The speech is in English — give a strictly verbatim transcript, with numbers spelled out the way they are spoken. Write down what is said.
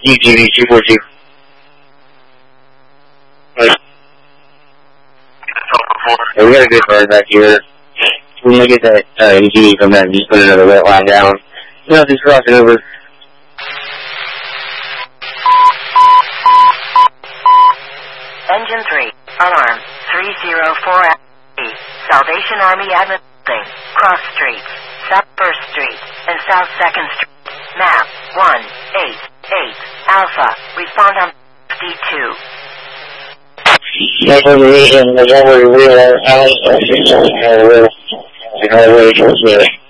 U G V two four two. Hey, we got a good bird back here. When we get that uh, U G V come back, just put another wet line down. You know, just cross it over. Engine three, alarm, three zero four Salvation Army Admin Building, Cross Street, South First Street, and South Second Street. Map, one eight eight, Alpha, respond on fifty-two. That's what we reason, the one we realize, I don't know, it's just, I don't know,